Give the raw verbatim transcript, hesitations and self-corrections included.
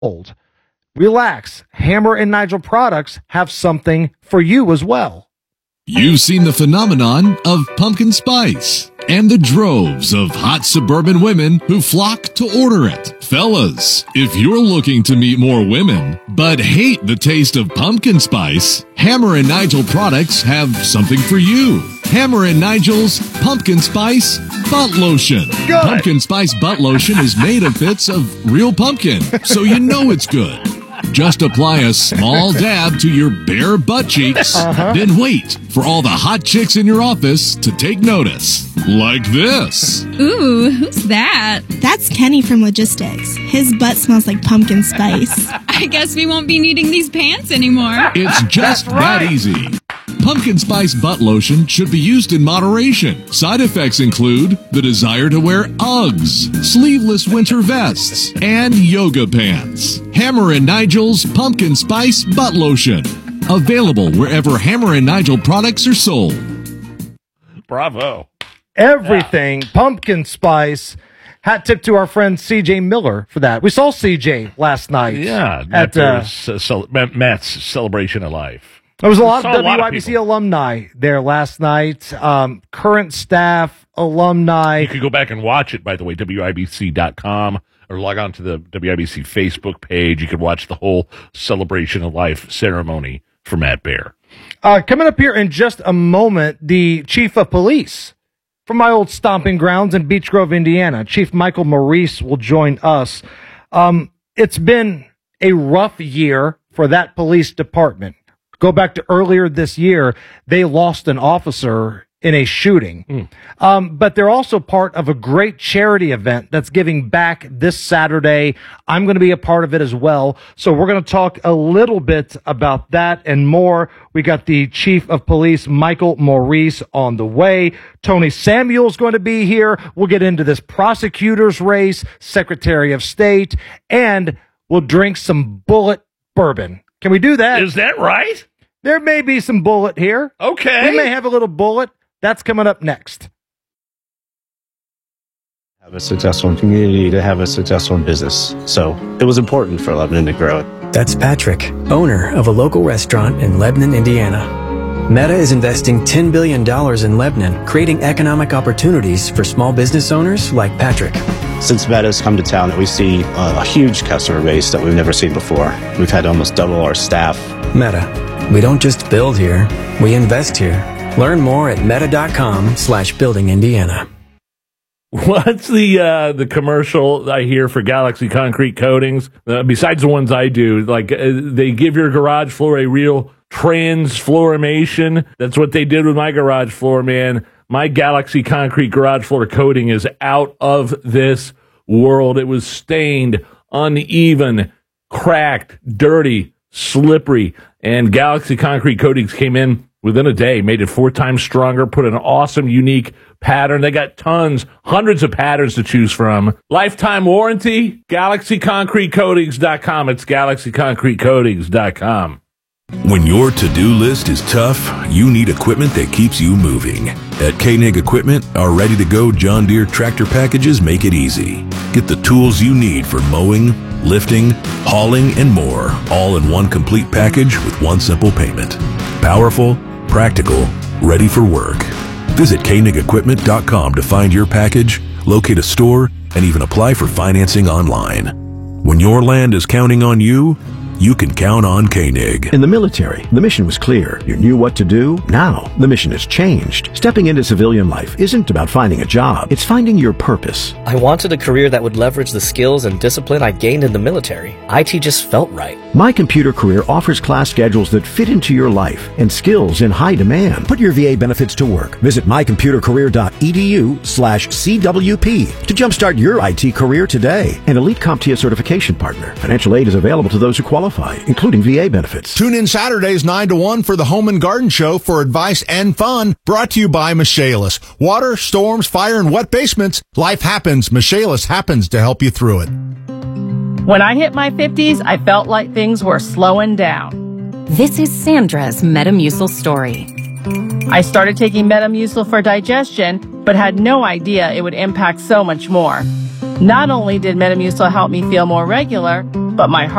old. Relax. Hammer and Nigel products have something for you as well. You've seen the phenomenon of pumpkin spice and the droves of hot suburban women who flock to order it. Fellas, if you're looking to meet more women but hate the taste of pumpkin spice, Hammer and Nigel products have something for you. Hammer and Nigel's Pumpkin Spice Butt Lotion. Good. Pumpkin Spice Butt Lotion is made of bits of real pumpkin, so you know it's good. Just apply a small dab to your bare butt cheeks, uh-huh. then wait for all the hot chicks in your office to take notice. Like this. Ooh, who's that? That's Kenny from Logistics. His butt smells like pumpkin spice. I guess we won't be needing these pants anymore. It's just right. that easy. Pumpkin Spice Butt Lotion should be used in moderation. Side effects include the desire to wear Uggs, sleeveless winter vests, and yoga pants. Hammer and Nigel's Pumpkin Spice Butt Lotion. Available wherever Hammer and Nigel products are sold. Bravo. Everything, yeah. Pumpkin spice. Hat tip to our friend C J Miller for that. We saw C J last night. Yeah, at uh, uh, Matt's Celebration of Life. There was a lot of W I W I B C alumni there last night. Um, current staff, alumni. You could go back and watch it, by the way, W I B C dot com, or log on to the W I B C Facebook page. You could watch the whole Celebration of Life ceremony for Matt Bear. Uh, coming up here in just a moment, the chief of police from my old stomping grounds in Beech Grove, Indiana, Chief Michael Maurice, will join us. Um, it's been a rough year for that police department. Go back to earlier this year, they lost an officer in a shooting. Mm. Um, but they're also part of a great charity event that's giving back this Saturday. I'm going to be a part of it as well. So we're going to talk a little bit about that and more. We got the Chief of Police, Michael Maurice, on the way. Tony Samuel's going to be here. We'll get into this prosecutor's race, Secretary of State, and we'll drink some Bullet bourbon. Can we do that? Is that right? There may be some Bullet here. Okay. We may have a little Bullet. That's coming up next. Have a successful community to have a successful business. So it was important for Lebanon to grow it. That's Patrick, owner of a local restaurant in Lebanon, Indiana. Meta is investing ten billion dollars in Lebanon, creating economic opportunities for small business owners like Patrick. Since Meta's come to town, we see a huge customer base that we've never seen before. We've had to almost double our staff. Meta. We don't just build here, we invest here. Learn more at meta.com slash building Indiana. What's the uh, the commercial I hear for Galaxy Concrete Coatings? Uh, besides the ones I do, like uh, they give your garage floor a real transformation. That's what they did with my garage floor, man. My Galaxy Concrete garage floor coating is out of this world. It was stained, uneven, cracked, dirty, slippery, and Galaxy Concrete Coatings came in within a day, made it four times stronger, put an awesome, unique pattern. They got tons, hundreds of patterns to choose from. Lifetime warranty, galaxy concrete coatings dot com. It's galaxy concrete coatings dot com. When your to-do list is tough, you need equipment that keeps you moving. At Koenig Equipment, our ready-to-go John Deere tractor packages make it easy. Get the tools you need for mowing, lifting, hauling, and more, all in one complete package with one simple payment. Powerful, practical, ready for work. Visit Koenig Equipment dot com to find your package, locate a store, and even apply for financing online. When your land is counting on you, you can count on Koenig. In the military, the mission was clear. You knew what to do. Now, the mission has changed. Stepping into civilian life isn't about finding a job. It's finding your purpose. I wanted a career that would leverage the skills and discipline I gained in the military. I T just felt right. My Computer Career offers class schedules that fit into your life and skills in high demand. Put your V A benefits to work. Visit my computer career dot e d u slash c w p to jumpstart your I T career today. An Elite CompTIA certification partner. Financial aid is available to those who qualify, including V A benefits. Tune in Saturdays nine to one for the Home and Garden Show for advice and fun, brought to you by Michaelis. Water, storms, fire, and wet basements. Life happens. Michaelis happens to help you through it. When I hit my fifties, I felt like things were slowing down. This is Sandra's Metamucil story. I started taking Metamucil for digestion, but had no idea it would impact so much more. Not only did Metamucil help me feel more regular, but but my heart